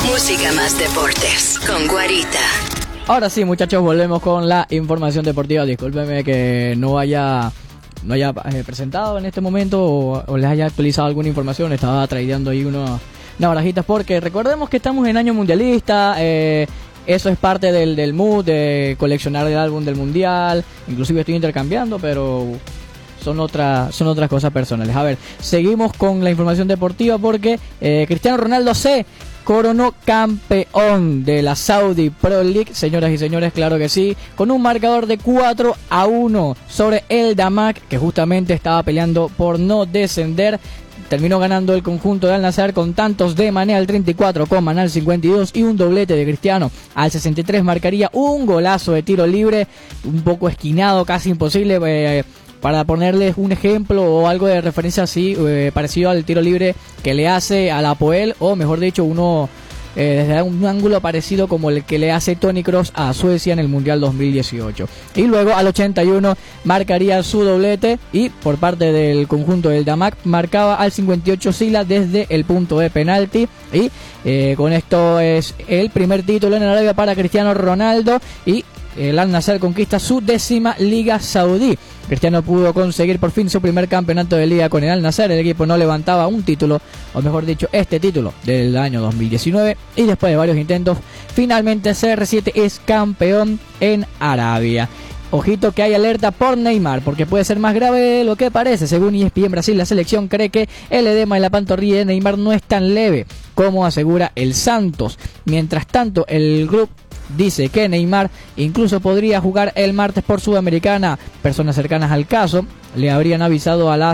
Música más deportes con Guarita. Ahora sí, muchachos, volvemos con la información deportiva. Discúlpenme que no haya presentado en este momento o les haya actualizado alguna información. Estaba traideando ahí unas barajitas porque recordemos que estamos en año mundialista. Eso es parte del mood de coleccionar el álbum del mundial. Inclusive estoy intercambiando, pero son otras cosas personales. A ver, seguimos con la información deportiva porque Cristiano Ronaldo se coronó campeón de la Saudi Pro League, señoras y señores, claro que sí, con un marcador de 4-1 sobre el Damak, que justamente estaba peleando por no descender. Terminó ganando el conjunto de Al Nassr con tantos de Mané al 34, con Mané al 52 y un doblete de Cristiano al 63. Marcaría un golazo de tiro libre, un poco esquinado, casi imposible. Para ponerles un ejemplo o algo de referencia así, parecido al tiro libre que le hace a la Apoel, o mejor dicho, uno desde un ángulo parecido como el que le hace Toni Kroos a Suecia en el Mundial 2018. Y luego al 81 marcaría su doblete y por parte del conjunto del Damak marcaba al 58 Sila desde el punto de penalti. Y con esto es el primer título en Arabia para Cristiano Ronaldo y el Al Nassr conquista su 10ª Liga Saudí. Cristiano pudo conseguir por fin su primer campeonato de liga con el Al Nassr. El equipo no levantaba un título, o mejor dicho, este título del año 2019. Y después de varios intentos, finalmente CR7 es campeón en Arabia. Ojito que hay alerta por Neymar, porque puede ser más grave de lo que parece. Según ESPN Brasil, la selección cree que el edema en la pantorrilla de Neymar no es tan leve como asegura el Santos. Mientras tanto, el grupo dice que Neymar incluso podría jugar el martes por Sudamericana. Personas cercanas al caso le habrían avisado a la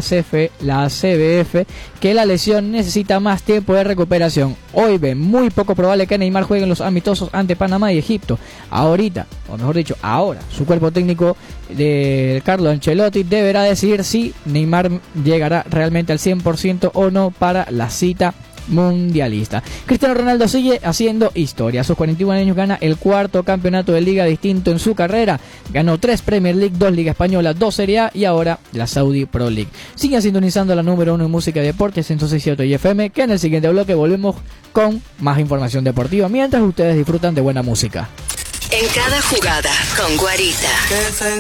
CBF que la lesión necesita más tiempo de recuperación. Hoy ven muy poco probable que Neymar juegue en los amistosos ante Panamá y Egipto. Ahorita, o mejor dicho, ahora, su cuerpo técnico de Carlo Ancelotti deberá decidir si Neymar llegará realmente al 100% o no para la cita mundialista. Cristiano Ronaldo sigue haciendo historia. A sus 41 años gana el 4º campeonato de liga distinto en su carrera. Ganó 3 Premier League, 2 Liga Española, 2 Serie A y ahora la Saudi Pro League. Sigue sintonizando la número 1 en música y deportes 106.7 y FM, que en el siguiente bloque volvemos con más información deportiva mientras ustedes disfrutan de buena música. En cada jugada con Guarita.